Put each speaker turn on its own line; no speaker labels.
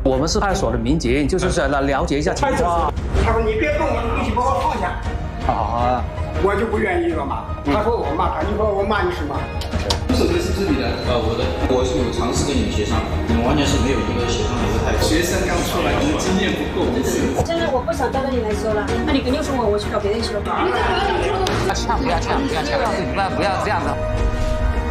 我们是派出所的民警，就是来了解一下情况。
他说你别动我，你去把我放下。
啊，
我就不愿意了嘛。他说我骂他，你说我骂你什么？
手机是不是你的？我是有尝试跟你们协商，你们完全是没有一个协商的一个态度。学生刚出来，可能经验不够。
真的我不想再跟你们说了，那你跟六叔我去找别人去了。
不要呛，不要这样子。